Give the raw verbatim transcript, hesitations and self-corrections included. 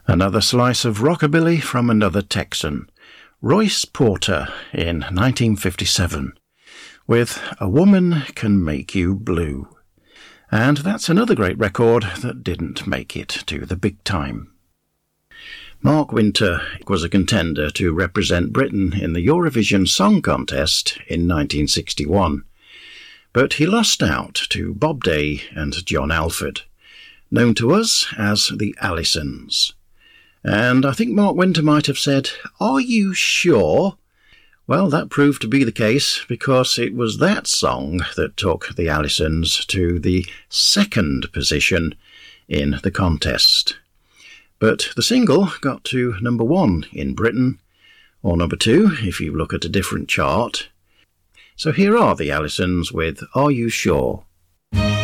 Another slice of rockabilly from another Texan, Royce Porter in nineteen fifty-seven, with A Woman Can Make You Blue. And that's another great record that didn't make it to the big time. Mark Winter was a contender to represent Britain in the Eurovision Song Contest in nineteen sixty-one, but he lost out to Bob Day and John Alford, known to us as the Allisons. And I think Mark Winter might have said, "Are you sure?" Well, that proved to be the case, because it was that song that took the Allisons to the second position in the contest. But the single got to number one in Britain, or number two if you look at a different chart. So here are the Allisons with Are You Sure?